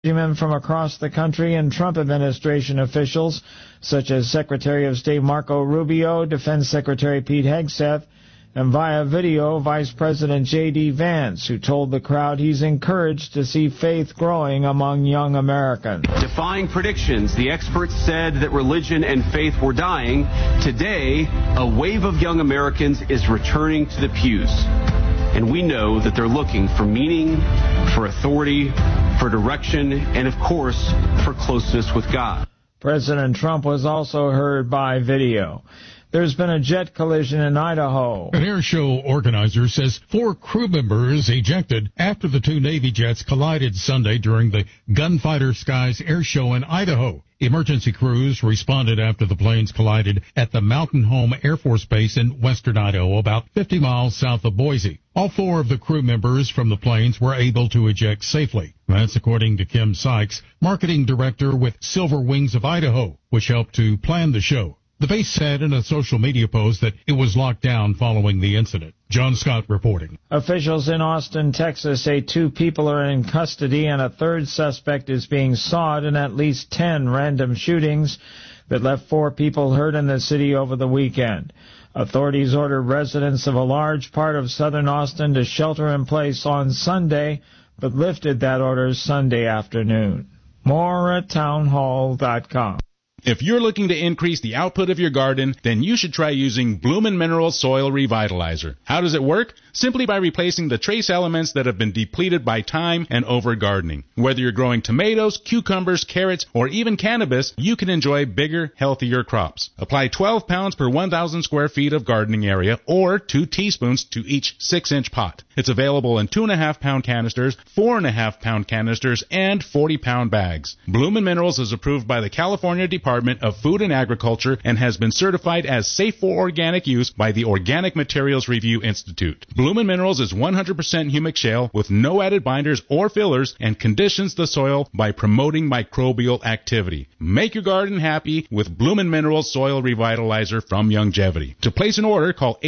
from across the country and Trump administration officials, such as Secretary of State Marco Rubio, Defense Secretary Pete Hegseth, and via video, Vice President J.D. Vance, who told the crowd he's encouraged to see faith growing among young Americans. Defying predictions, the experts said that religion and faith were dying. Today, a wave of young Americans is returning to the pews. And we know that they're looking for meaning, for authority, for direction, and of course, for closeness with God. President Trump was also heard by video. There's been a jet collision in Idaho. An air show organizer says 4 crew members ejected after the 2 Navy jets collided Sunday during the Gunfighter Skies air show in Idaho. Emergency crews responded after the planes collided at the Mountain Home Air Force Base in western Idaho, about 50 miles south of Boise. All 4 of the crew members from the planes were able to eject safely. That's according to Kim Sykes, marketing director with Silver Wings of Idaho, which helped to plan the show. The base said in a social media post that it was locked down following the incident. John Scott reporting. Officials in Austin, Texas say 2 people are in custody and a 3rd suspect is being sought in at least 10 random shootings that left 4 people hurt in the city over the weekend. Authorities ordered residents of a large part of southern Austin to shelter in place on Sunday, but lifted that order Sunday afternoon. More at townhall.com. If you're looking to increase the output of your garden, then you should try using Bloomin' Minerals Soil Revitalizer. How does it work? Simply by replacing the trace elements that have been depleted by time and over-gardening. Whether you're growing tomatoes, cucumbers, carrots, or even cannabis, you can enjoy bigger, healthier crops. Apply 12 pounds per 1,000 square feet of gardening area, or 2 teaspoons to each 6-inch pot. It's available in 2.5-pound canisters, 4.5-pound canisters, and 40-pound bags. Bloomin' Minerals is approved by the California Department of Food and Agriculture and has been certified as safe for organic use by the Organic Materials Review Institute. Bloomin' Minerals is 100% humic shale with no added binders or fillers and conditions the soil by promoting microbial activity. Make your garden happy with Bloomin' Minerals Soil Revitalizer from Youngevity. To place an order, call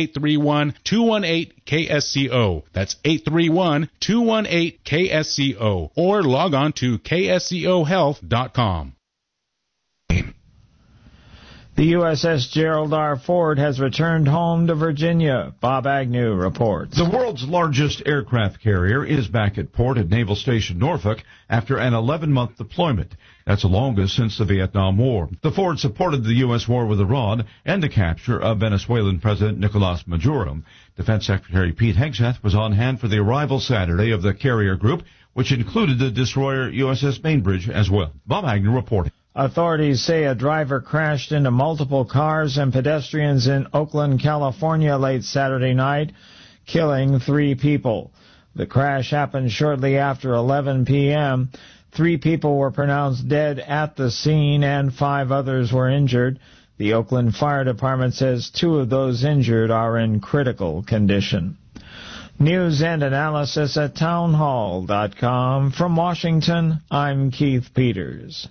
831-218-KSCO. That's 831-218-KSCO. Or log on to kscohealth.com. The USS Gerald R. Ford has returned home to Virginia. Bob Agnew reports. The world's largest aircraft carrier is back at port at Naval Station Norfolk after an 11-month deployment. That's the longest since the Vietnam War. The Ford supported the U.S. war with Iran and the capture of Venezuelan President Nicolas Maduro. Defense Secretary Pete Hegseth was on hand for the arrival Saturday of the carrier group, which included the destroyer USS Bainbridge as well. Bob Agnew reporting. Authorities say a driver crashed into multiple cars and pedestrians in Oakland, California late Saturday night, killing 3 people. The crash happened shortly after 11 p.m. 3 people were pronounced dead at the scene and 5 others were injured. The Oakland Fire Department says 2 of those injured are in critical condition. News and analysis at townhall.com. From Washington, I'm Keith Peters.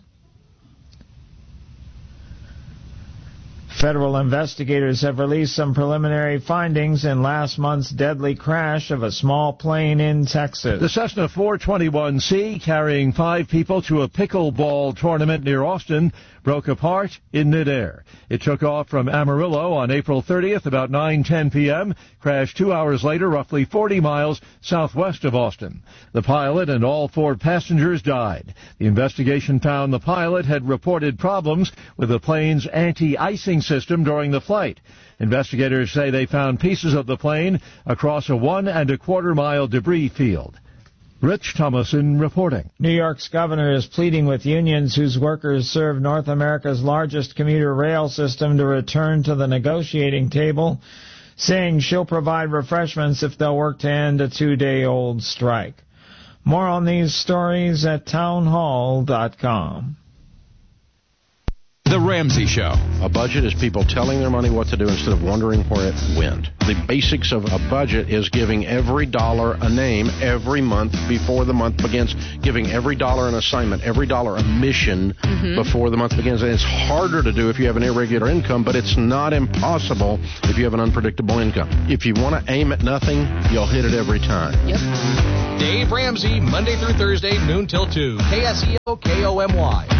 Federal investigators have released some preliminary findings in last month's deadly crash of a small plane in Texas. The Cessna 421C, carrying 5 people to a pickleball tournament near Austin, broke apart in midair. It took off from Amarillo on April 30th about 9:10 p.m., crashed 2 hours later roughly 40 miles southwest of Austin. The pilot and all 4 passengers died. The investigation found the pilot had reported problems with the plane's anti-icing system during the flight. Investigators say they found pieces of the plane across a 1.25 mile debris field. Rich Thomason reporting. New York's governor is pleading with unions whose workers serve North America's largest commuter rail system to return to the negotiating table, saying she'll provide refreshments if they'll work to end a 2-day-old strike. More on these stories at townhall.com. The Ramsey Show. A budget is people telling their money what to do instead of wondering where it went. The basics of a budget is giving every dollar a name every month before the month begins, giving every dollar an assignment, every dollar a mission before the month begins. And it's harder to do if you have an irregular income, but it's not impossible if you have an unpredictable income. If you want to aim at nothing, you'll hit it every time. Yep. Dave Ramsey, Monday through Thursday, noon till 2. KSEO KOMY.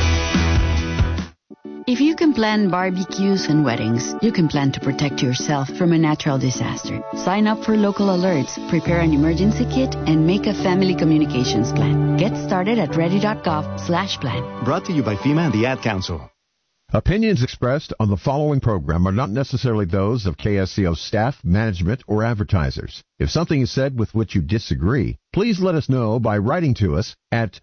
If you can plan barbecues and weddings, you can plan to protect yourself from a natural disaster. Sign up for local alerts, prepare an emergency kit, and make a family communications plan. Get started at ready.gov/plan. Brought to you by FEMA and the Ad Council. Opinions expressed on the following program are not necessarily those of KSCO staff, management, or advertisers. If something is said with which you disagree, please let us know by writing to us at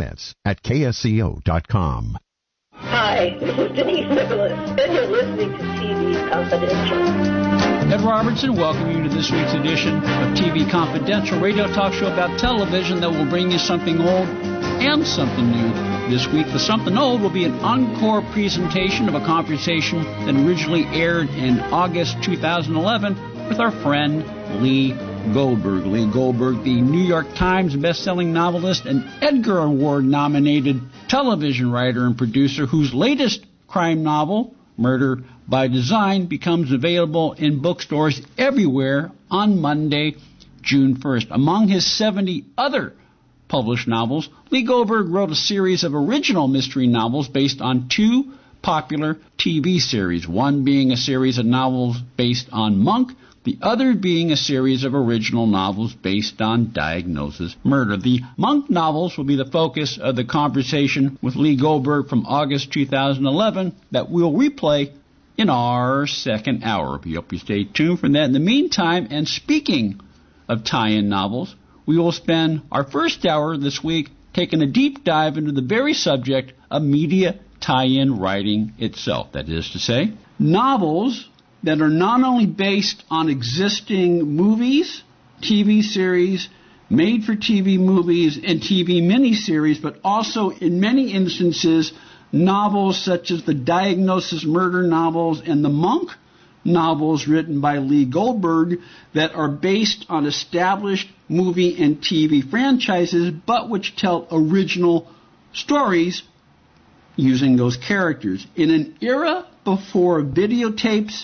comments@ksco.com. Hi, this is Denise Nicholas, and you're listening to TV Confidential. Ed Robertson, welcome you to this week's edition of TV Confidential, radio talk show about television that will bring you something old and something new. This week, the Something Old will be an encore presentation of a conversation that originally aired in August 2011 with our friend Lee Goldberg. Lee Goldberg, the New York Times best-selling novelist and Edgar Award-nominated television writer and producer whose latest crime novel, Murder by Design, becomes available in bookstores everywhere on Monday, June 1st. Among his 70 other published novels, Lee Goldberg wrote a series of original mystery novels based on two popular TV series, one being a series of novels based on Monk, the other being a series of original novels based on Diagnosis Murder. The Monk novels will be the focus of the conversation with Lee Goldberg from August 2011 that we'll replay in our second hour. We hope you stay tuned for that. In the meantime, and speaking of tie-in novels, we will spend our first hour this week taking a deep dive into the very subject of media tie-in writing itself. That is to say, novels that are not only based on existing movies, TV series, made-for-TV movies, and TV miniseries, but also, in many instances, novels such as the Diagnosis Murder novels and the Monk novels written by Lee Goldberg that are based on established movie and TV franchises, but which tell original stories using those characters. In an era before videotapes,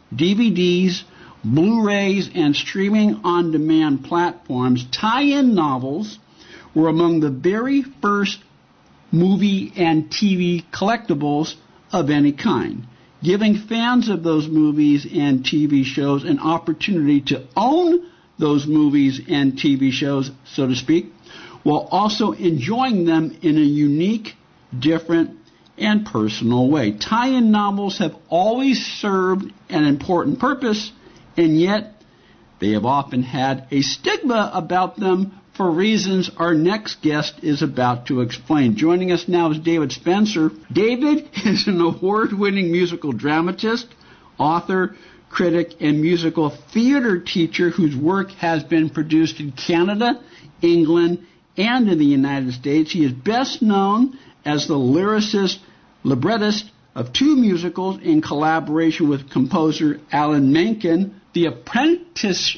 DVDs, Blu-rays, and streaming on-demand platforms, tie-in novels were among the very first movie and TV collectibles of any kind, giving fans of those movies and TV shows an opportunity to own those movies and TV shows, so to speak, while also enjoying them in a unique, different, and personal way. Tie-in novels have always served an important purpose, and yet they have often had a stigma about them for reasons our next guest is about to explain. Joining us now is David Spencer. David is an award-winning musical dramatist, author, critic, and musical theater teacher whose work has been produced in Canada, England, and in the United States. He is best known as the lyricist, librettist of two musicals in collaboration with composer Alan Menken, The Apprenticeship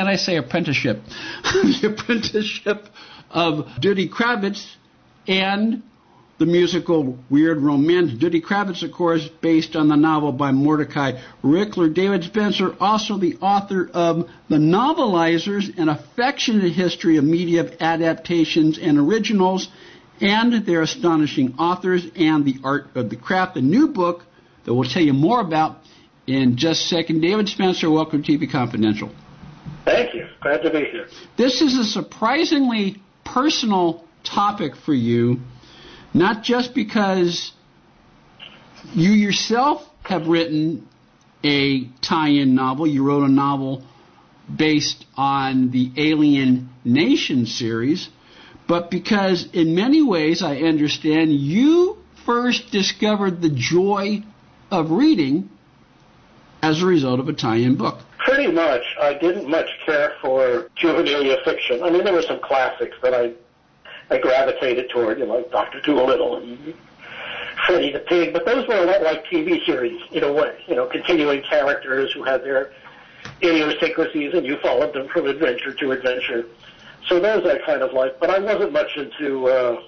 The Apprenticeship of Duddy Kravitz, and the musical Weird Romance. Duddy Kravitz, of course, based on the novel by Mordecai Rickler. David Spencer, also the author of The Novelizers, an affectionate history of media adaptations and originals, and their astonishing authors, and The Art of the Craft, a new book that we'll tell you more about in just a second. David Spencer, welcome to TV Confidential. Thank you. Glad to be here. This is a surprisingly personal topic for you, not just because you yourself have written a tie-in novel. You wrote a novel based on the Alien Nation series, but because in many ways, I understand, you first discovered the joy of reading as a result of a tie-in book. Pretty much. I didn't much care for juvenile fiction. I mean, there were some classics that I gravitated toward, like Dr. Dolittle and Freddie the Pig, but those were a lot like TV series in a way, continuing characters who had their idiosyncrasies, and you followed them from adventure to adventure. So those I kind of liked, but I wasn't much into,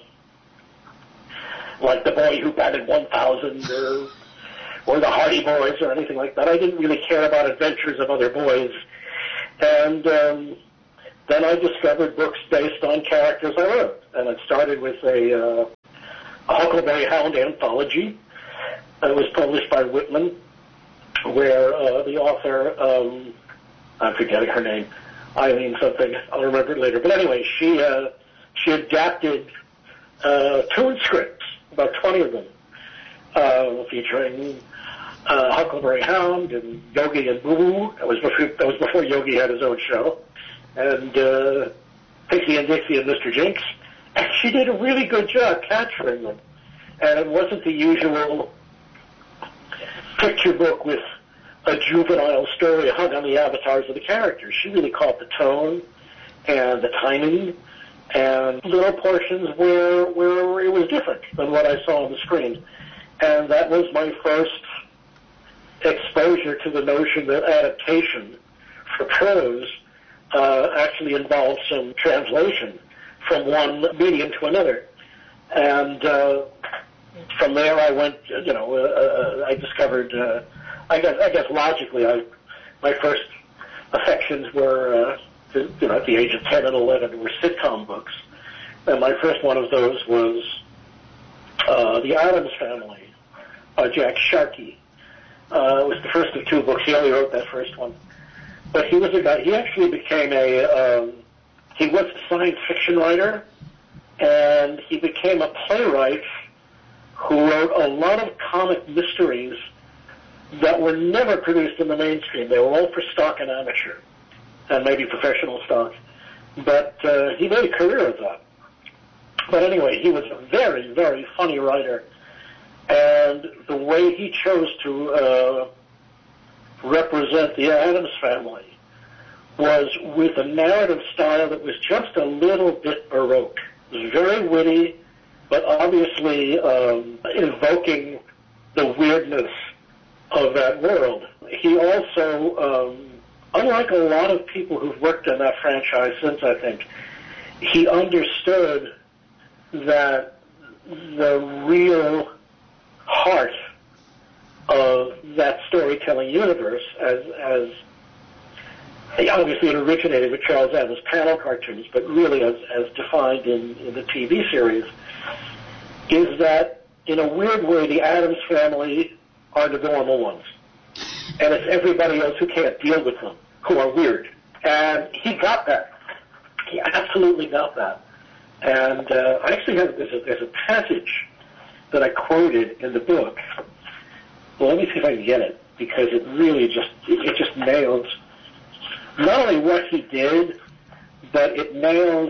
like The Boy Who Batted 1,000 or The Hardy Boys or anything like that. I didn't really care about adventures of other boys. And then I discovered books based on characters I wrote. And it started with a Huckleberry Hound anthology. It was published by Whitman, where the author, I'm forgetting her name, Eileen something, I'll remember it later. But anyway, she adapted tune scripts, about 20 of them, featuring Huckleberry Hound and Yogi and Boo Boo. That was before Yogi had his own show. And Pixie and Dixie and Mr. Jinx. And she did a really good job capturing them. And it wasn't the usual picture book with a juvenile story hung on the avatars of the characters. She really caught the tone and the timing and little portions where it was different than what I saw on the screen. And that was my first exposure to the notion that adaptation for prose actually involved some translation from one medium to another. And from there I went, I discovered, I guess logically, my first affections were, at the age of 10 and 11, were sitcom books. And my first one of those was The Addams Family by Jack Sharkey. It was the first of two books. He only wrote that first one. But he was a guy, he actually became he was a science fiction writer, and he became a playwright who wrote a lot of comic mysteries that were never produced in the mainstream. They were all for stock and amateur, and maybe professional stock. But he made a career of that. But anyway, he was a very, very funny writer, and the way he chose to represent the Addams Family was with a narrative style that was just a little bit Baroque. It was very witty, but obviously invoking the weirdness of that world. He also, unlike a lot of people who've worked on that franchise since, I think, he understood that the real heart of that storytelling universe, as obviously it originated with Charles Addams' panel cartoons, but really as defined in the TV series, is that in a weird way the Addams Family are the normal ones. And it's everybody else who can't deal with them, who are weird. And he got that. He absolutely got that. And I actually have, there's a passage that I quoted in the book. Well, let me see if I can get it, because it really just nails not only what he did, but it nails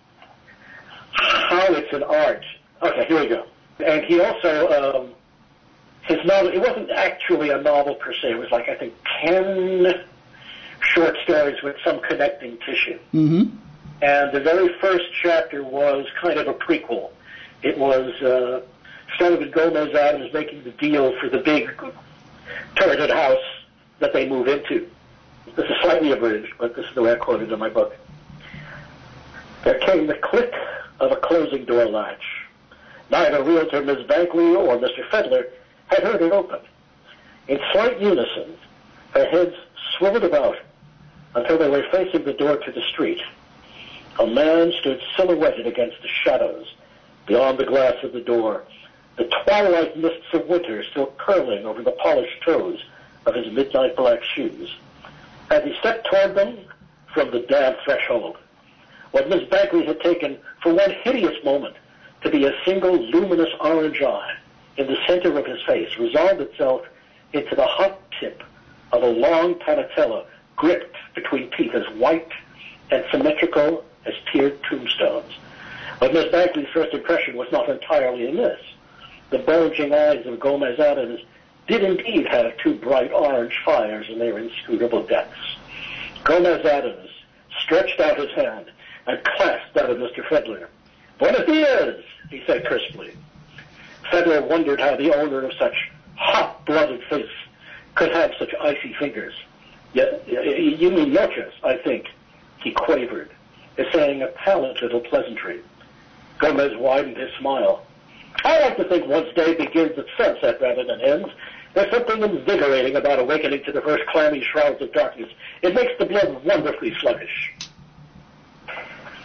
how it's an art. Okay, here we go. And he also, his novel, it wasn't actually a novel per se. It was like, I think, 10 short stories with some connecting tissue. Mm-hmm. And the very first chapter was kind of a prequel. It was started with Gomez Addams making the deal for the big turreted house that they move into. This is slightly abridged, but this is the way I quoted in my book. There came the click of a closing door latch. Neither realtor Ms. Bankley or Mr. Fedler had heard it open. In slight unison, their heads swiveled about until they were facing the door to the street. A man stood silhouetted against the shadows beyond the glass of the door, the twilight mists of winter still curling over the polished toes of his midnight black shoes. As he stepped toward them from the damp threshold, what Miss Bankley had taken for one hideous moment to be a single luminous orange eye in the center of his face resolved itself into the hot tip of a long panatella gripped between teeth as white and symmetrical as tiered tombstones. But Miss Bankley's first impression was not entirely in this. The bulging eyes of Gomez Addams did indeed have two bright orange fires in their inscrutable depths. Gomez Addams stretched out his hand and clasped that of Mr. Fedler. "Buenos dias," he said crisply. Fedler wondered how the owner of such hot-blooded face could have such icy fingers. "You mean noches, I think," he quavered, essaying a pallid little pleasantry. Gomez widened his smile. "I like to think one's day begins at sunset rather than ends. There's something invigorating about awakening to the first clammy shrouds of darkness. It makes the blood wonderfully sluggish."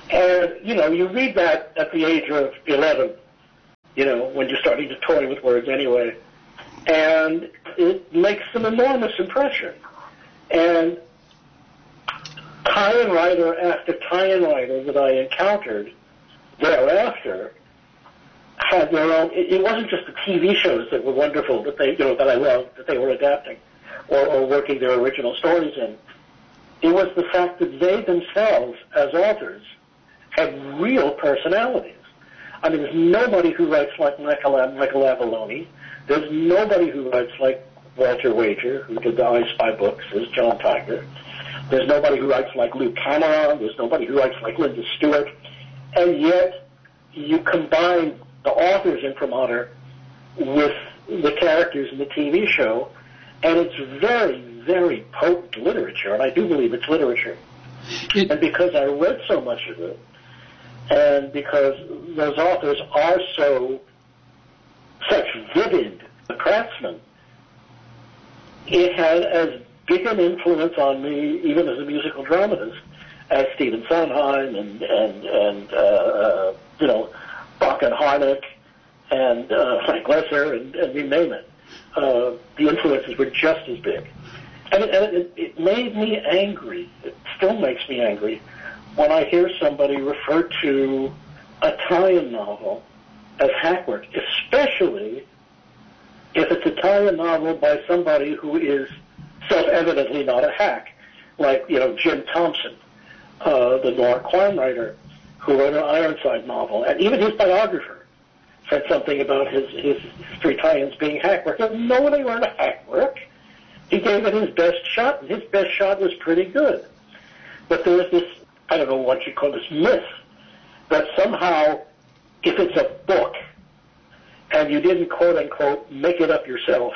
And, you read that at the age of 11, when you're starting to toy with words anyway, and it makes an enormous impression. And tie-in writer after tie-in writer that I encountered thereafter had their own. It wasn't just the TV shows that were wonderful that they, that I loved, that they were adapting or working their original stories in. It was the fact that they themselves, as authors, had real personalities. I mean, there's nobody who writes like Michael Avallone. There's nobody who writes like Walter Wager, who did the I Spy books, as John Tiger. There's nobody who writes like Lou Cameron. There's nobody who writes like Linda Stewart. And yet, you combine the author's imprimatur with the characters in the TV show, and it's very, very potent literature, and I do believe it's literature. And because I read so much of it, and because those authors are such vivid craftsmen, it had as big an influence on me, even as a musical dramatist, as Stephen Sondheim and Bach and Harnick and Frank Lesser and you name it. The influences were just as big. And it made me angry. It still makes me angry when I hear somebody refer to a tie-in novel as hackwork, especially if it's a tie-in novel by somebody who is self-evidently not a hack, like, Jim Thompson, the noir crime writer who wrote an Ironside novel. And even his biographer said something about his history tie-ins being hackwork. No, they weren't hackwork. He gave it his best shot, and his best shot was pretty good. But there was this, I don't know what you call this, myth that somehow, if it's a book, and you didn't, quote-unquote, make it up yourself,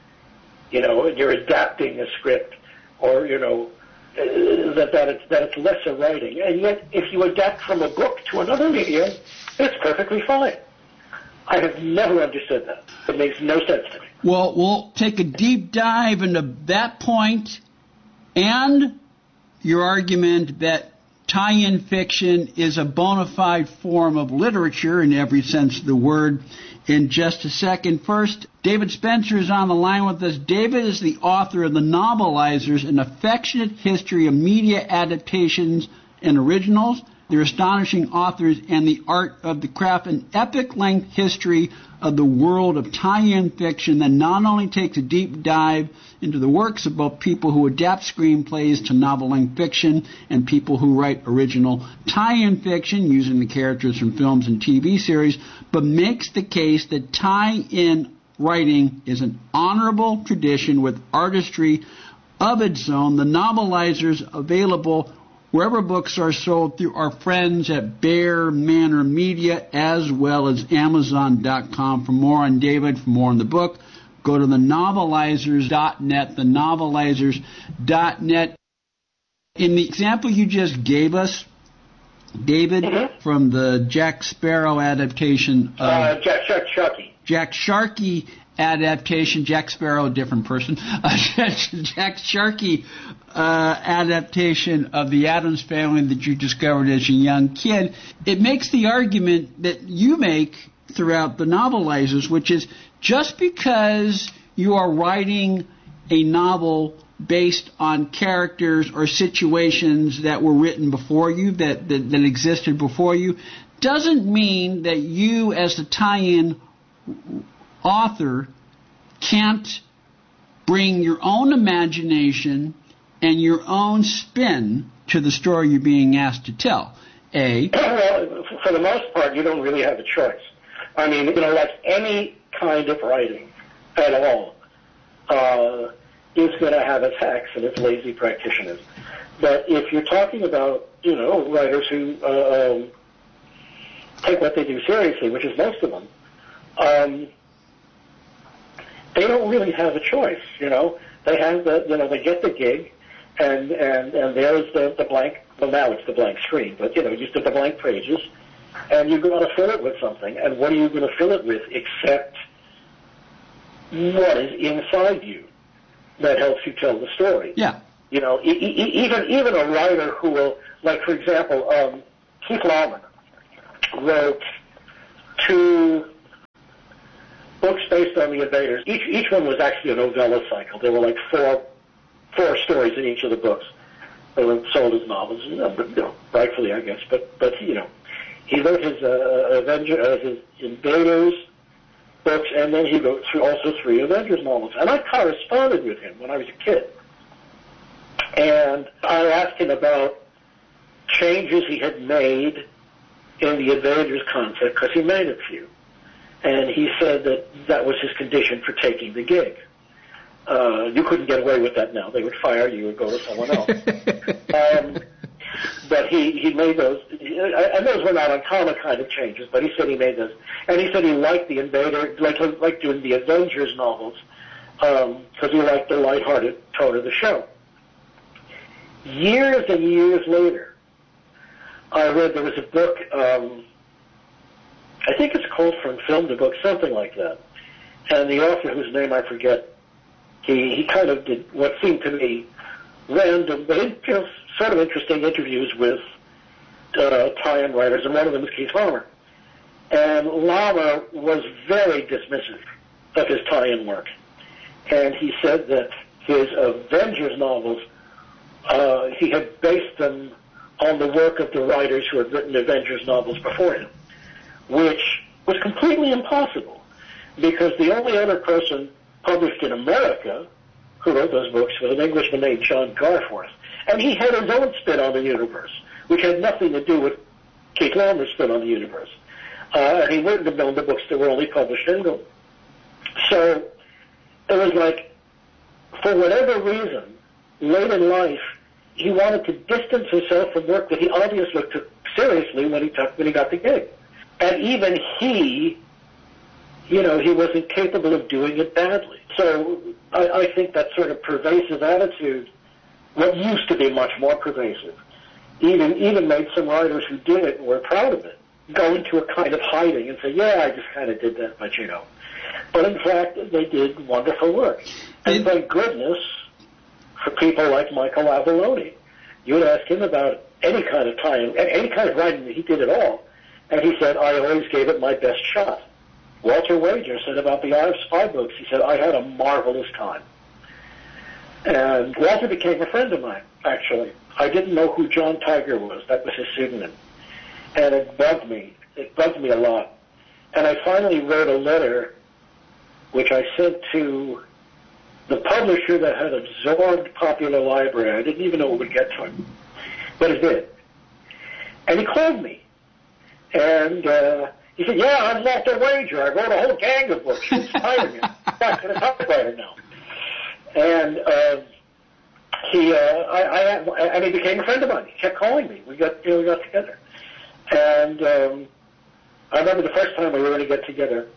and you're adapting a script, or, that it's lesser writing. And yet, if you adapt from a book to another medium, it's perfectly fine. I have never understood that. It makes no sense to me. Well, we'll take a deep dive into that point and your argument that tie-in fiction is a bona fide form of literature in every sense of the word in just a second. First, David Spencer is on the line with us. David is the author of The Novelizers, an affectionate history of media adaptations and originals, their astonishing authors, and the art of the craft, an epic-length history of the world of tie-in fiction that not only takes a deep dive into the works of both people who adapt screenplays to novel-length fiction and people who write original tie-in fiction using the characters from films and TV series, but makes the case that tie-in writing is an honorable tradition with artistry of its own. The Novelizers, available wherever books are sold through our friends at Bear Manor Media, as well as Amazon.com. For more on David, for more on the book, go to thenovelizers.net, thenovelizers.net. In the example you just gave us, David, from the Jack Sparrow adaptation of... Jack Sharkey adaptation, Jack Sparrow, a different person, Jack Sharkey adaptation of The Addams Family that you discovered as a young kid, it makes the argument that you make throughout The Novelizers, which is just because you are writing a novel based on characters or situations that were written before you, that existed before you, doesn't mean that you as the tie-in author can't bring your own imagination and your own spin to the story you're being asked to tell. Well, for the most part, you don't really have a choice. I mean, like any kind of writing at all is going to have its hacks and its lazy practitioners. But if you're talking about, writers who take what they do seriously, which is most of them, they don't really have a choice, They have they get the gig, and there's the blank. Well, now it's the blank screen, but you did the blank pages, and you've got to fill it with something. And what are you going to fill it with except what is inside you that helps you tell the story? Yeah. Even a writer who will, like, for example, Keith Lauman wrote 2 books based on the Invaders. Each one was actually a novella cycle. There were like four stories in each of the books. They were sold as novels, rightfully, I guess. But he wrote his his Invaders books, and then he wrote also 3 Avengers novels. And I corresponded with him when I was a kid. And I asked him about changes he had made in the Avengers concept, because he made a few. And he said that was his condition for taking the gig. You couldn't get away with that now. They would fire you or go to someone else. But he made those, and those were not uncommon kind of changes, but he said he made those. And he said he liked the Invader, liked doing the Avengers novels, because he liked the lighthearted tone of the show. Years and years later, I read there was a book, I think it's called From Film to Book, something like that. And the author, whose name I forget, he kind of did what seemed to me random, but sort of interesting interviews with tie-in writers, and one of them was Keith Laumer. And Laumer was very dismissive of his tie-in work. And he said that his Avengers novels, he had based them on the work of the writers who had written Avengers novels before him, which was completely impossible, because the only other person published in America who wrote those books was an Englishman named John Garforth. And he had his own spin on the universe, which had nothing to do with Keith Laumer's spin on the universe. And he wouldn't have known the books that were only published in England. So it was like, for whatever reason, late in life, he wanted to distance himself from work that he obviously took seriously when he got the gig. And even he wasn't capable of doing it badly. So I think that sort of pervasive attitude, what used to be much more pervasive, even made some writers who did it and were proud of it go into a kind of hiding and say, yeah, I just kind of did that, but But in fact, they did wonderful work. And thank goodness for people like Michael Avallone. You would ask him about any kind of time, any kind of writing, he did it all. And he said, I always gave it my best shot. Walter Wager said about the Eye of Spy books, he said, I had a marvelous time. And Walter became a friend of mine, actually. I didn't know who John Tiger was. That was his pseudonym. And it bugged me. It bugged me a lot. And I finally wrote a letter, which I sent to the publisher that had absorbed Popular Library. I didn't even know it would get to him, but it did. And he called me. And he said, yeah, I'm Walter Wager. I wrote a whole gang of books. It's inspired me. I'm back to the typewriter now. And he became a friend of mine. He kept calling me. We got together. And I remember the first time we were going to get together,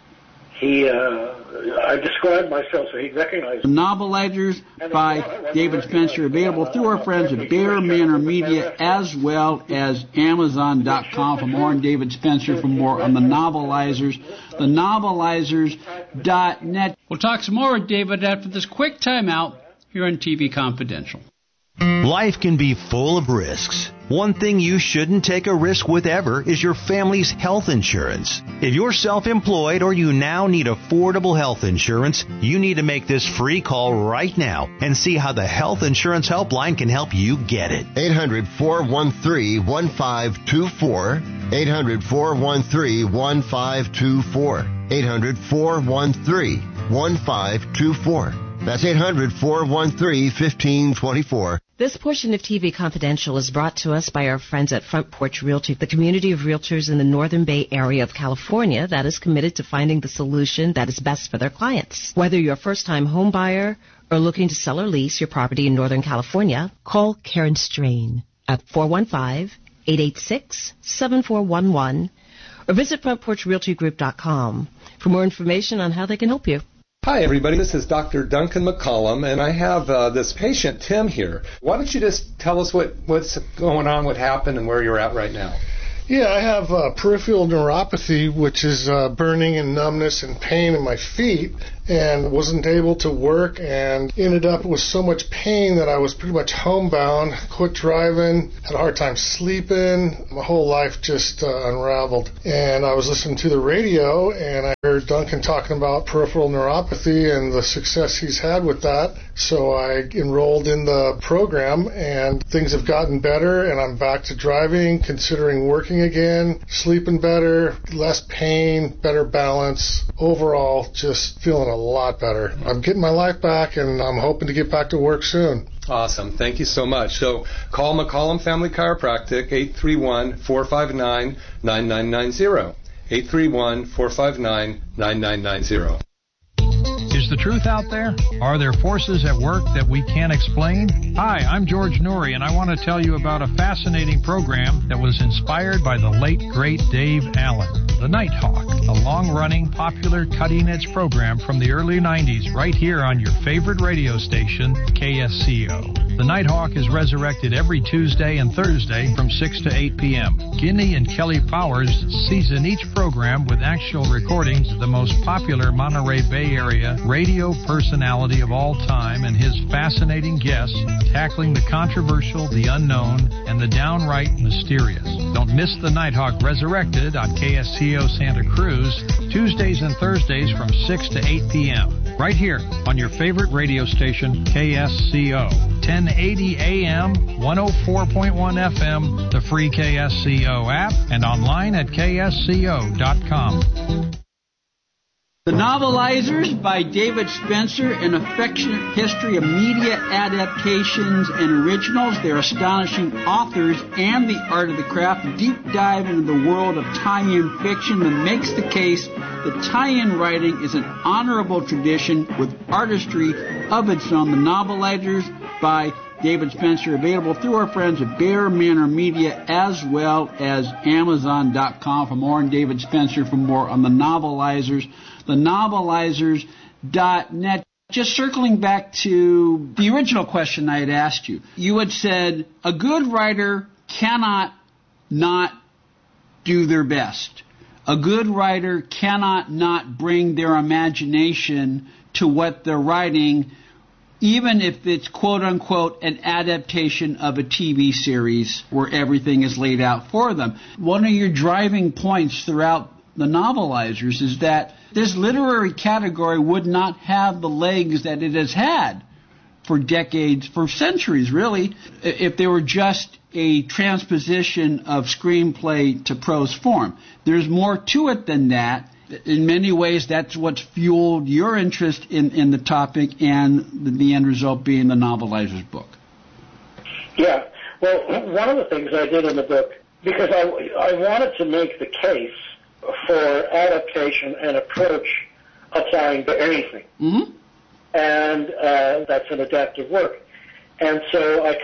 I described myself so he'd recognize me. Novelizers by David Spencer, available through our friends at Bear Manor Media, as well as Amazon.com for more on David Spencer, for more on the Novelizers, thenovelizers.net. We'll talk some more with David after this quick timeout here on TV Confidential. Life can be full of risks. One thing you shouldn't take a risk with ever is your family's health insurance. If you're self-employed or you now need affordable health insurance, you need to make this free call right now and see how the Health Insurance Helpline can help you get it. 800-413-1524. 800-413-1524. 800-413-1524. That's 800-413-1524. This portion of TV Confidential is brought to us by our friends at Front Porch Realty, the community of realtors in the Northern Bay area of California that is committed to finding the solution that is best for their clients. Whether you're a first-time home buyer or looking to sell or lease your property in Northern California, call Karen Strain at 415-886-7411 or visit frontporchrealtygroup.com for more information on how they can help you. Hi, everybody. This is Dr. Duncan McCullum, and I have this patient, Tim, here. Why don't you just tell us what's going on, what happened, and where you're at right now? Yeah, I have peripheral neuropathy, which is burning and numbness and pain in my feet, and wasn't able to work and ended up with so much pain that I was pretty much homebound, quit driving, had a hard time sleeping. My whole life just unraveled. And I was listening to the radio, and I heard Duncan talking about peripheral neuropathy and the success he's had with that. So I enrolled in the program, and things have gotten better, and I'm back to driving, considering working again, sleeping better, less pain, better balance. Overall, just feeling a lot better. I'm getting my life back, and I'm hoping to get back to work soon. Awesome. Thank you so much. So call McCollum Family Chiropractic, 831-459-9990. 831-459-9990. Is the truth out there? Are there forces at work that we can't explain? Hi, I'm George Noory, and I want to tell you about a fascinating program that was inspired by the late, great Dave Allen, The Nighthawk, a long-running, popular, cutting-edge program from the early 90s right here on your favorite radio station, KSCO. The Nighthawk is resurrected every Tuesday and Thursday from 6 to 8 p.m. Guinea and Kelly Powers season each program with actual recordings of the most popular Monterey Bay Area radio personality of all time and his fascinating guests tackling the controversial, the unknown, and the downright mysterious. Don't miss The Nighthawk Resurrected on KSCO Santa Cruz, Tuesdays and Thursdays from 6 to 8 p.m. right here on your favorite radio station, KSCO. 1080 AM, 104.1 FM, the free KSCO app, and online at ksco.com. The Novelizers by David Spencer, an affectionate history of media adaptations and originals. Their astonishing authors and the art of the craft deep dive into the world of tie-in fiction that makes the case that tie-in writing is an honorable tradition with artistry of its own. The Novelizers by David Spencer, available through our friends at Bear Manor Media as well as Amazon.com for more, and David Spencer for more on the Novelizers. thenovelizers.net. Just circling back to the original question I had asked you. You had said a good writer cannot not do their best. A good writer cannot not bring their imagination to what they're writing, even if it's quote-unquote an adaptation of a TV series where everything is laid out for them. One of your driving points throughout the Novelizers is that this literary category would not have the legs that it has had for decades, for centuries really, if they were just a transposition of screenplay to prose form. There's more to it than that. In many ways, that's what's fueled your interest in the topic and the end result being the Novelizers book. Yeah. Well, one of the things I did in the book, because I wanted to make the case for adaptation and approach applying to anything. Mm-hmm. And that's an adaptive work. And so I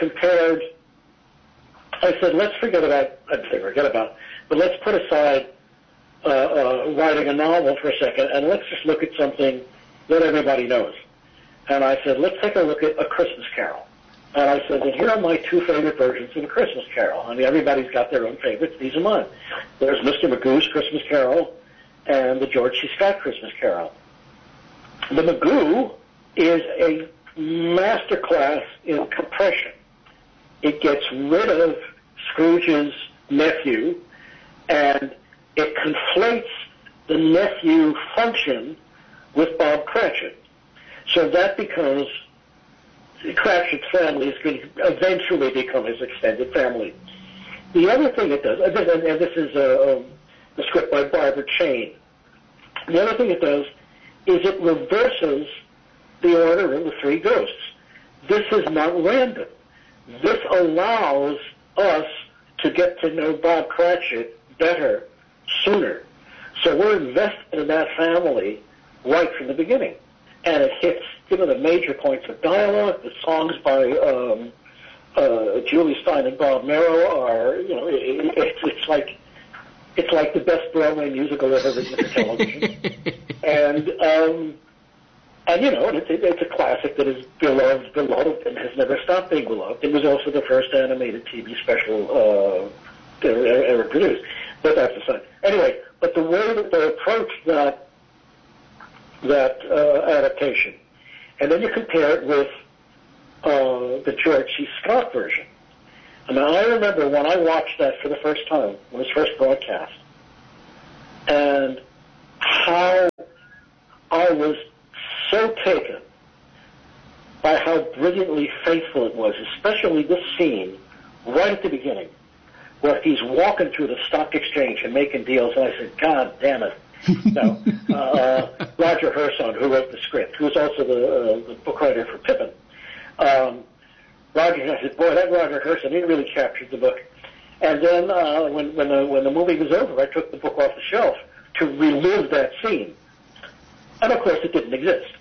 said, let's forget about, but let's put aside writing a novel for a second, and let's just look at something that everybody knows. And I said, let's take a look at A Christmas Carol. And I said, and here are my two favorite versions of A Christmas Carol. I mean, everybody's got their own favorites. These are mine. There's Mr. Magoo's Christmas Carol and the George C. Scott Christmas Carol. The Magoo is a masterclass in compression. It gets rid of Scrooge's nephew, and it conflates the nephew function with Bob Cratchit. So that becomes Cratchit's family is going to eventually become his extended family. The other thing it does, and this is a script by Barbara Chain, the other thing it does is it reverses the order of the three ghosts. This is not random. This allows us to get to know Bob Cratchit better sooner. So we're invested in that family right from the beginning. And it hits, the major points of dialogue. The songs by Julie Stein and Bob Merrill are, it's like the best Broadway musical ever written for television. And it's a classic that is beloved, and has never stopped being beloved. It was also the first animated TV special ever produced. But that's aside. Anyway, but the way that they approached that adaptation, and then you compare it with the George C. Scott version. I mean, I remember when I watched that for the first time, when it was first broadcast, and how I was so taken by how brilliantly faithful it was, especially this scene right at the beginning, where he's walking through the stock exchange and making deals, and I said, God damn it. Roger Herson, who wrote the script, who was also the book writer for Pippin. I said, boy, that Roger Herson, he really captured the book. And then when the movie was over, I took the book off the shelf to relive that scene. And of course, it didn't exist.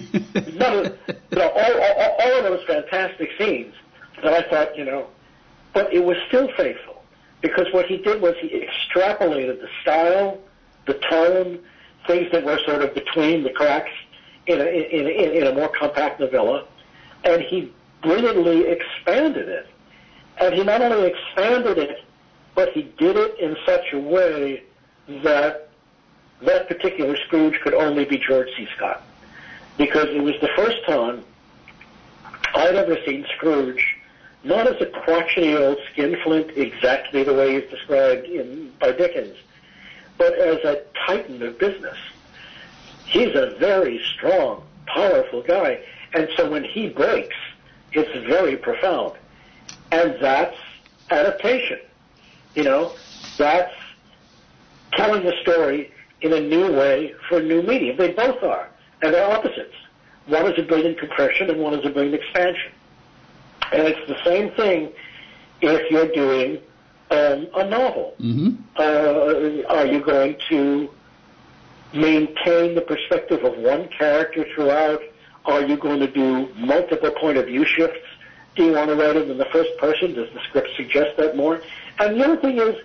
All of those fantastic scenes that I thought, but it was still faithful, because what he did was he extrapolated the style, the tone, things that were sort of between the cracks in a more compact novella, and he brilliantly expanded it. And he not only expanded it, but he did it in such a way that that particular Scrooge could only be George C. Scott, because it was the first time I'd ever seen Scrooge not as a crotchety old skinflint exactly the way he's described by Dickens, but as a titan of business. He's a very strong, powerful guy, and so when he breaks, it's very profound. And that's adaptation. That's telling the story in a new way for a new medium. They both are, and they're opposites. One is a brilliant compression and one is a brilliant expansion. And it's the same thing if you're doing a novel. Mm-hmm. Are you going to maintain the perspective of one character throughout? Are you going to do multiple point of view shifts? Do you want to write it in the first person? Does the script suggest that more? And the other thing is,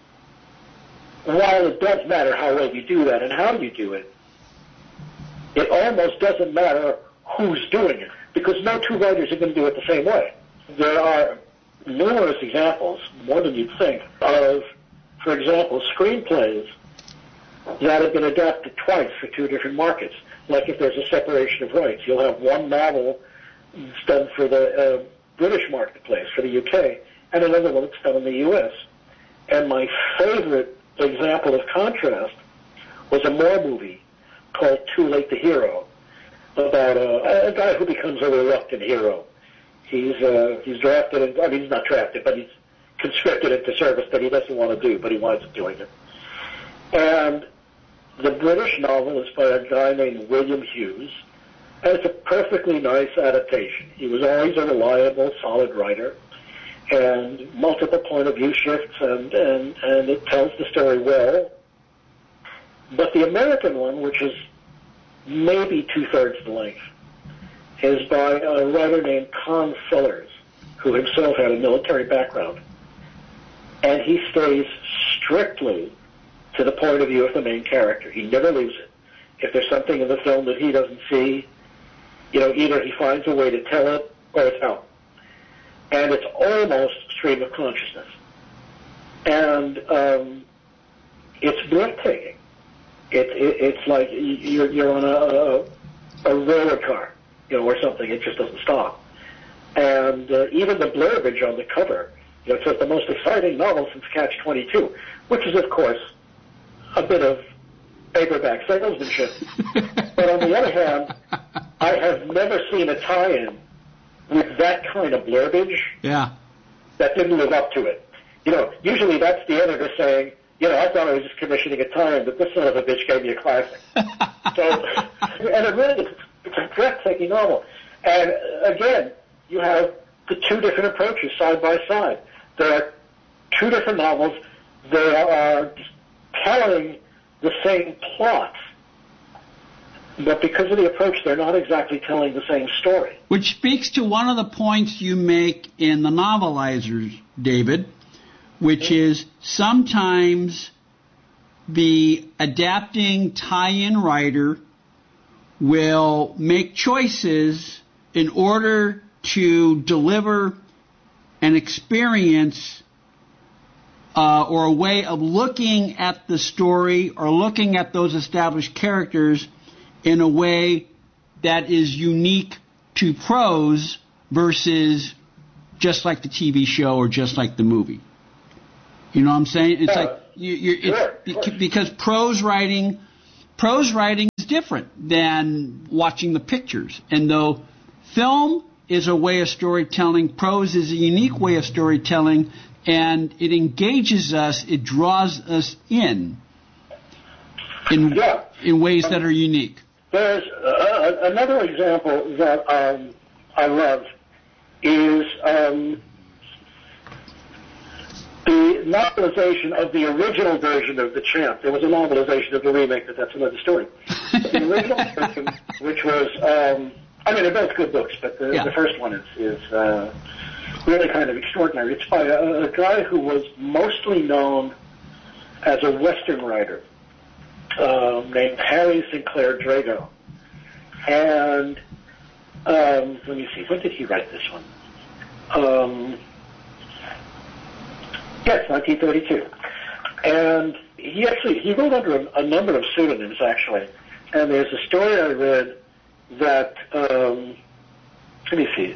while it does matter how well you do that and how you do it, it almost doesn't matter who's doing it, because no two writers are going to do it the same way. There are numerous examples, more than you'd think, of, for example, screenplays that have been adapted twice for two different markets. Like if there's a separation of rights, you'll have one novel done for the British marketplace, for the UK, and another one that's done in the US. And my favorite example of contrast was a Moore movie called Too Late to Hero, about a guy who becomes a reluctant hero. He's drafted, he's not drafted, but he's conscripted into service that he doesn't want to do, but he winds up doing it. And the British novel is by a guy named William Hughes, and it's a perfectly nice adaptation. He was always a reliable, solid writer, and multiple point of view shifts, and it tells the story well. But the American one, which is maybe two-thirds the length, is by a writer named Con Sellers, who himself had a military background. And he stays strictly to the point of view of the main character. He never leaves it. If there's something in the film that he doesn't see, either he finds a way to tell it or it's out. And it's almost stream of consciousness. And it's breathtaking. It's like you're on a railroad car, or something. It just doesn't stop. And even the blurbage on the cover, it says the most exciting novel since Catch-22, which is, of course, a bit of paperback salesmanship. But on the other hand, I have never seen a tie-in with that kind of blurbage that didn't live up to it. Usually that's the editor saying, I thought I was just commissioning a tie-in, but this son of a bitch gave me a classic. And it really is, it's a breathtaking novel. And again, you have the two different approaches side by side. There are two different novels. They are telling the same plot, but because of the approach, they're not exactly telling the same story. Which speaks to one of the points you make in the novelizers, David, which is sometimes the adapting tie-in writer will make choices in order to deliver an experience or a way of looking at the story or looking at those established characters in a way that is unique to prose versus just like the TV show or just like the movie. You know what I'm saying? It's because prose writing is different than watching the pictures. And though film is a way of storytelling, prose is a unique way of storytelling, and it engages us, it draws us in ways that are unique. There's another example that I love is the novelization of the original version of The Champ. There was a novelization of the remake, but that's another story. But the original version, which was, they're both good books, but the first one is really kind of extraordinary. It's by a guy who was mostly known as a Western writer named Harry Sinclair Drago. And let me see, when did he write this one? Yes, 1932. And he wrote under a number of pseudonyms, actually. And there's a story I read that, let me see,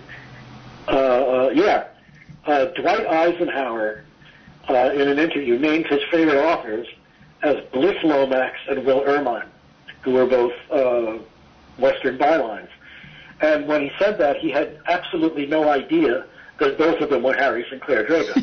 Dwight Eisenhower, in an interview, named his favorite authors as Bliss Lomax and Will Ermine, who were both Western bylines. And when he said that, he had absolutely no idea that both of them were Harry Sinclair Drago.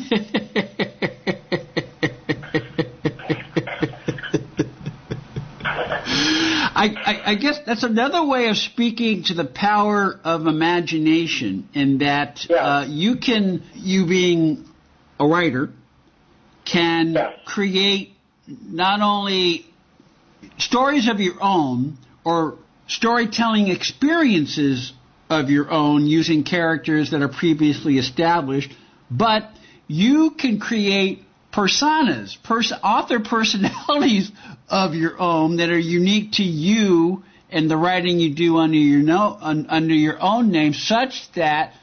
I guess that's another way of speaking to the power of imagination, in that you being a writer, can create not only stories of your own or storytelling experiences of your own using characters that are previously established, but you can create personas, author personalities of your own that are unique to you and the writing you do under your own name, such that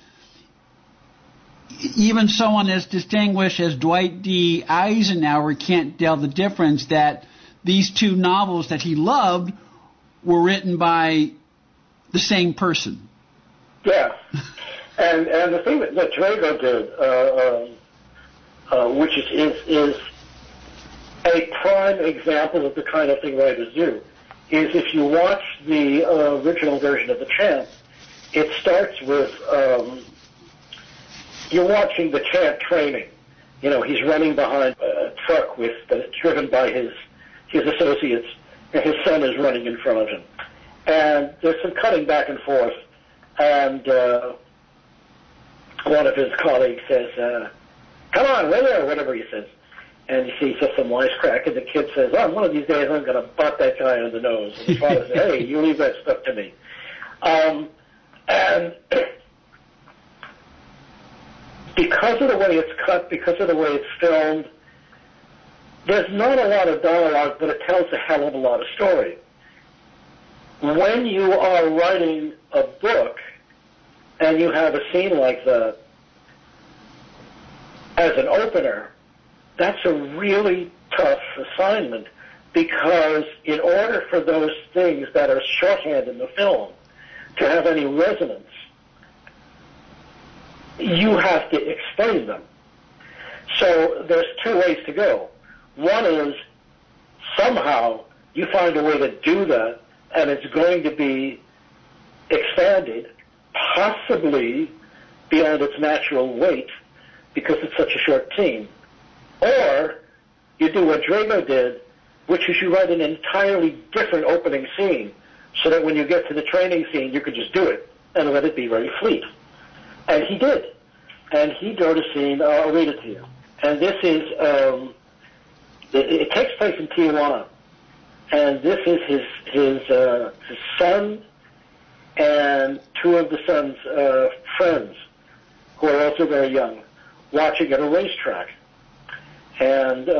even someone as distinguished as Dwight D. Eisenhower can't tell the difference that these two novels that he loved were written by the same person. Yeah, and the thing that Drago did, which is a prime example of the kind of thing writers do, is if you watch the original version of The Champ, it starts with you're watching the Champ training. You know, he's running behind a truck driven by his associates, and his son is running in front of him. And there's some cutting back and forth, and one of his colleagues says, "Come on, Willie," or whatever he says. And you see just some wisecrack, and the kid says, "Oh, one of these days I'm going to butt that guy on the nose." And his father says, "Hey, you leave that stuff to me." And because of the way it's cut, because of the way it's filmed, there's not a lot of dialogue, but it tells a hell of a lot of story. When you are writing a book and you have a scene like that as an opener, that's a really tough assignment, because in order for those things that are shorthand in the film to have any resonance, you have to explain them. So there's two ways to go. One is somehow you find a way to do that, and it's going to be expanded, possibly beyond its natural weight, because it's such a short scene. Or you do what Drago did, which is you write an entirely different opening scene, so that when you get to the training scene, you could just do it and let it be very fleet. And he did. And he wrote a scene, I'll read it to you. And this is, it takes place in Tijuana. And this is his son and two of the son's friends, who are also very young, watching at a racetrack. And,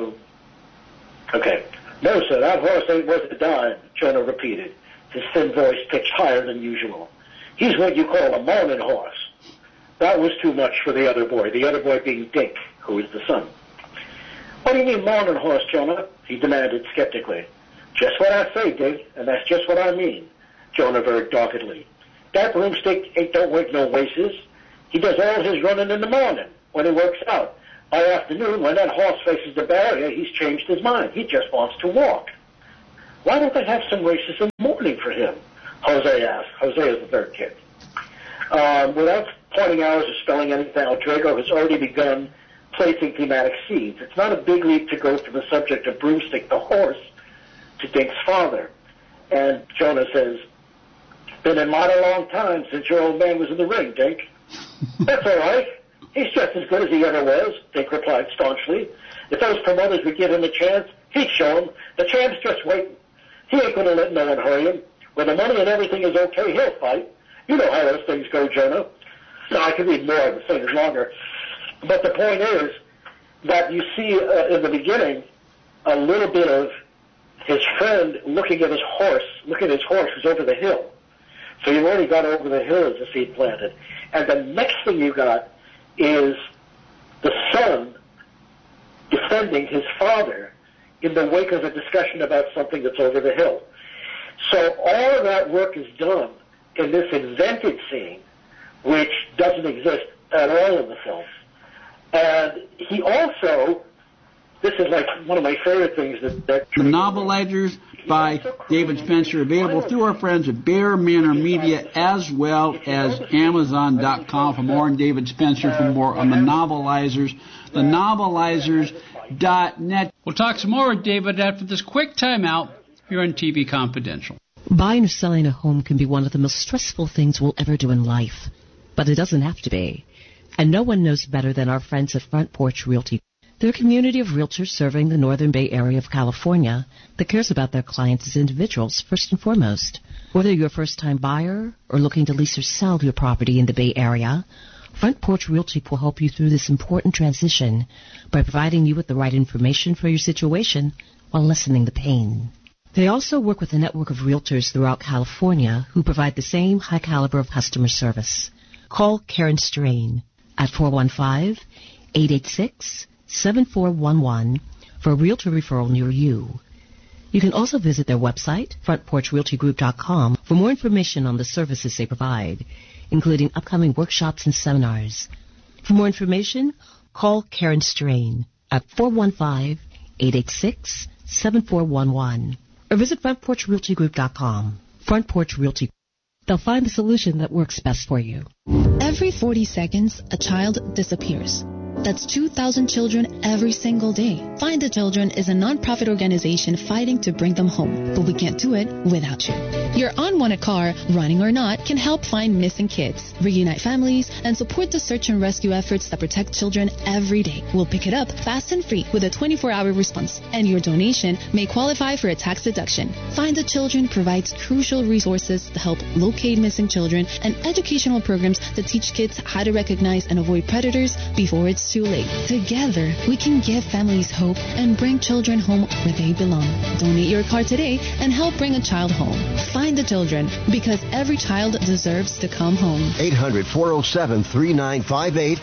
okay. "No, sir, that horse ain't worth a dime," Jonah repeated, his thin voice pitched higher than usual. "He's what you call a morning horse." That was too much for the other boy being Dink, who is the son. What do you mean mourning horse, Jonah? He demanded skeptically. Just what I say, Dick, and that's just what I mean, Jonah averred doggedly. That broomstick ain't don't work no races. He does all his running in the morning when he works out. By afternoon, when that horse faces the barrier, he's changed his mind. He just wants to walk. Why don't they have some races in the morning for him? Jose asked. Jose is the third kid. Without pointing hours or spelling anything out, Drago has already begun placing thematic seeds. It's not a big leap to go from the subject of Broomstick the horse to Dink's father. And Jonah says, been in mighty long time since your old man was in the ring, Dink. That's all right. He's just as good as he ever was, Dink replied staunchly. If those promoters would give him a chance, he'd show him. The champ's just waiting. He ain't going to let no one hurry him. When the money and everything is okay, he'll fight. You know how those things go, Jonah. Now, I could read more of the thing is longer. But the point is that you see in the beginning a little bit of his friend looking at his horse who's over the hill. So you've already got over the hill as the seed planted. And the next thing you got is the son defending his father in the wake of a discussion about something that's over the hill. So all of that work is done in this invented scene, which doesn't exist at all in the film. And he also, this is like one of my favorite things that The Novelizers by David Spencer, available through our friends at Bear Manor Media as well as Amazon.com for more, and David Spencer for more on the Novelizers, thenovelizers.net. We'll talk some more with David after this quick timeout here on TV Confidential. Buying or selling a home can be one of the most stressful things we'll ever do in life, but it doesn't have to be. And no one knows better than our friends at Front Porch Realty. They're a community of realtors serving the Northern Bay area of California that cares about their clients as individuals first and foremost. Whether you're a first-time buyer or looking to lease or sell your property in the Bay Area, Front Porch Realty will help you through this important transition by providing you with the right information for your situation while lessening the pain. They also work with a network of realtors throughout California who provide the same high caliber of customer service. Call Karen Strain at 415-886-7411 for a realtor referral near you. You can also visit their website, frontporchrealtygroup.com, for more information on the services they provide, including upcoming workshops and seminars. For more information, call Karen Strain at 415-886-7411 or visit frontporchrealtygroup.com. Front Porch Realty. They'll find the solution that works best for you. Every 40 seconds, a child disappears. That's 2,000 children every single day. Find the Children is a non-profit organization fighting to bring them home, but we can't do it without you. Your unwanted car, running or not, can help find missing kids, reunite families, and support the search and rescue efforts that protect children every day. We'll pick it up fast and free with a 24-hour response, and your donation may qualify for a tax deduction. Find the Children provides crucial resources to help locate missing children and educational programs that teach kids how to recognize and avoid predators before it's too late. Together, we can give families hope and bring children home where they belong. Donate your car today and help bring a child home. Find the Children, because every child deserves to come home. 800-407-3958.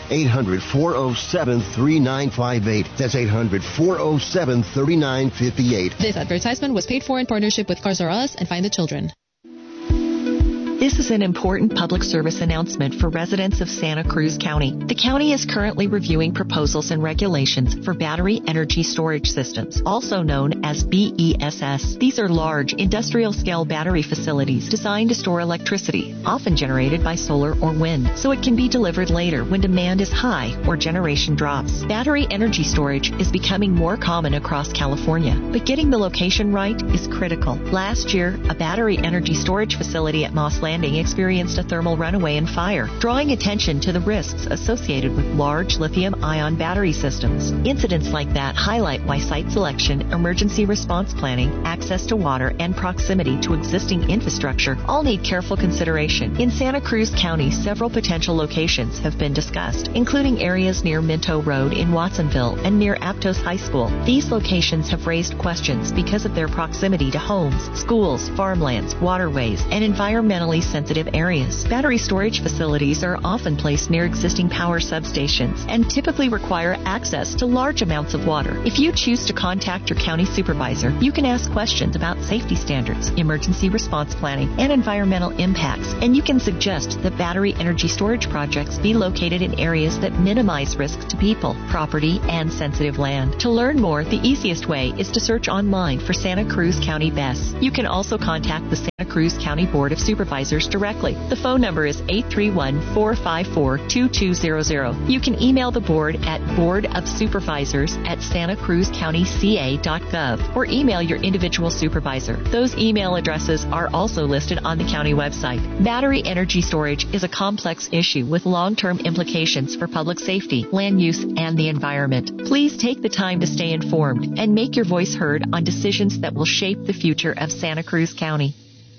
800-407-3958. That's 800-407-3958. This advertisement was paid for in partnership with Cars R Us and Find the Children. This is an important public service announcement for residents of Santa Cruz County. The county is currently reviewing proposals and regulations for battery energy storage systems, also known as BESS. These are large, industrial-scale battery facilities designed to store electricity, often generated by solar or wind, so it can be delivered later when demand is high or generation drops. Battery energy storage is becoming more common across California, but getting the location right is critical. Last year, a battery energy storage facility at Moss Landing experienced a thermal runaway and fire, drawing attention to the risks associated with large lithium-ion battery systems. Incidents like that highlight why site selection, emergency response planning, access to water, and proximity to existing infrastructure all need careful consideration. In Santa Cruz County, several potential locations have been discussed, including areas near Minto Road in Watsonville and near Aptos High School. These locations have raised questions because of their proximity to homes, schools, farmlands, waterways, and environmentally noise-sensitive areas. Battery storage facilities are often placed near existing power substations and typically require access to large amounts of water. If you choose to contact your county supervisor, you can ask questions about safety standards, emergency response planning, and environmental impacts, and you can suggest that battery energy storage projects be located in areas that minimize risk to people, property, and sensitive land. To learn more, the easiest way is to search online for Santa Cruz County BESS. You can also contact the Santa Cruz County Board of Supervisors directly. The phone number is 831-454-2200. You can email the board at boardofsupervisors@santacruzcountyca.gov or email your individual supervisor. Those email addresses are also listed on the county website. Battery energy storage is a complex issue with long-term implications for public safety, land use, and the environment. Please take the time to stay informed and make your voice heard on decisions that will shape the future of Santa Cruz County.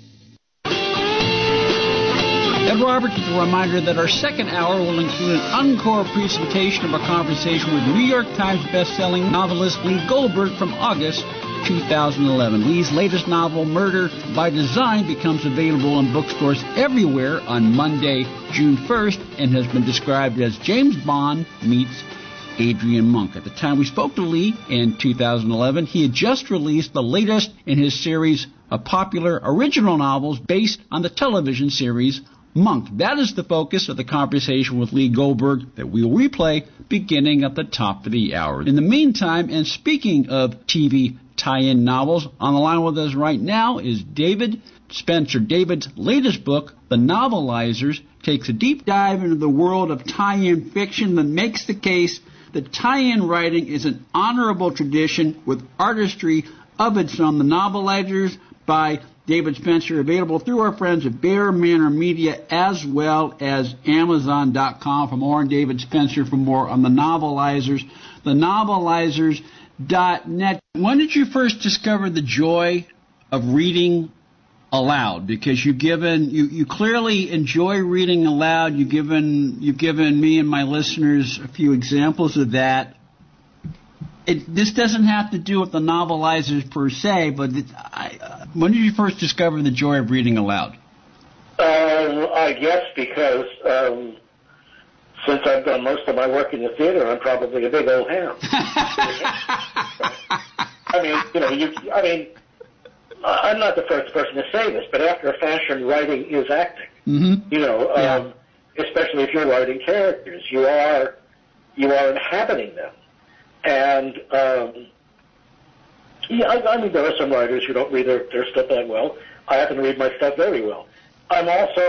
Ed Roberts with a reminder that our second hour will include an encore presentation of a conversation with New York Times bestselling novelist Lee Goldberg from August 2011. Lee's latest novel, Murder by Design, becomes available in bookstores everywhere on Monday, June 1st, and has been described as James Bond meets Adrian Monk. At the time we spoke to Lee in 2011, he had just released the latest in his series of popular original novels based on the television series Monk. That is the focus of the conversation with Lee Goldberg that we'll replay beginning at the top of the hour. In the meantime, and speaking of TV tie-in novels, on the line with us right now is David Spencer. David's latest book, The Novelizers, takes a deep dive into the world of tie-in fiction that makes the case that tie-in writing is an honorable tradition with artistry of its own. The Novelizers by David Spencer, available through our friends at Bear Manor Media as well as Amazon.com for more, and David Spencer for more on The Novelizers, thenovelizers.net. When did you first discover the joy of reading aloud? Because you clearly enjoy reading aloud. You've given me and my listeners a few examples of that. This doesn't have to do with the Novelizers per se, but when did you first discover the joy of reading aloud? I guess because since I've done most of my work in the theater, I'm probably a big old ham. I'm not the first person to say this, but after a fashion, writing is acting. Mm-hmm. Especially if you're writing characters, you are inhabiting them. And, there are some writers who don't read their stuff that well. I happen to read my stuff very well. I'm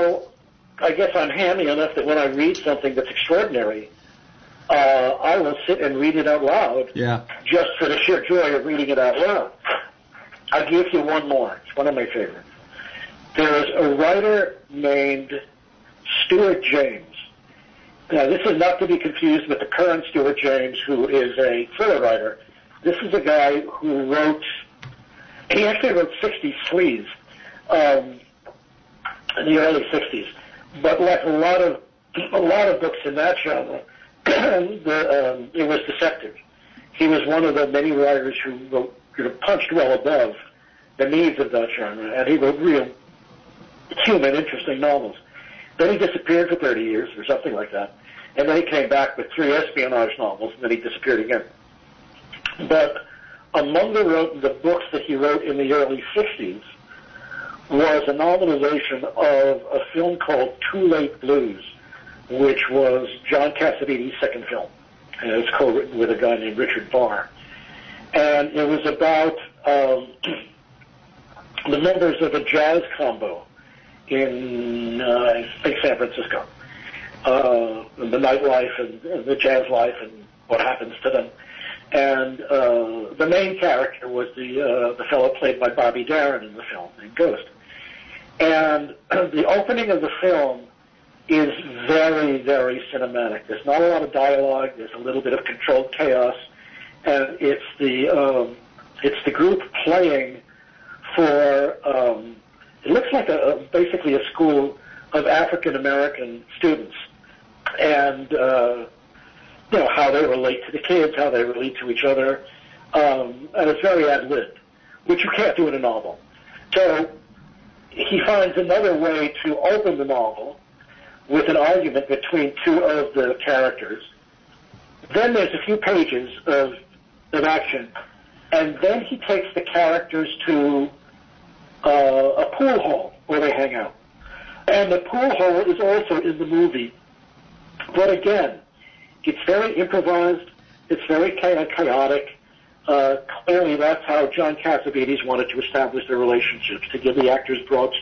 hammy enough that when I read something that's extraordinary, I will sit and read it out loud just for the sheer joy of reading it out loud. I'll give you one more. It's one of my favorites. There is a writer named Stuart James. Now, this is not to be confused with the current Stuart James, who is a thriller writer. This is a guy who he actually wrote 60 Sleaze in the early 60s. But like a lot of books in that genre, it was deceptive. He was one of the many writers who wrote, punched well above the needs of that genre, and he wrote real human, interesting novels. Then he disappeared for 30 years or something like that. And then he came back with 3 espionage novels, and then he disappeared again. But among the books that he wrote in the early 60s was a novelization of a film called Too Late Blues, which was John Cassavetes' second film. And it was co-written with a guy named Richard Barr. And it was about the members of a jazz combo in, I think, San Francisco. The nightlife and the jazz life and what happens to them. And the main character was the fellow played by Bobby Darin in the film, named Ghost. And the opening of the film is very, very cinematic. There's not a lot of dialogue. There's a little bit of controlled chaos, and it's the group playing for. It looks like basically a school of African American students, and how they relate to the kids, how they relate to each other, and it's very ad-libbed, which you can't do in a novel. So he finds another way to open the novel with an argument between two of the characters. Then there's a few pages of action, and then he takes the characters to a pool hall where they hang out. And the pool hall is also in the movie. But again, it's very improvised, it's very chaotic. Clearly that's how John Cassavetes wanted to establish their relationships, to give the actors broad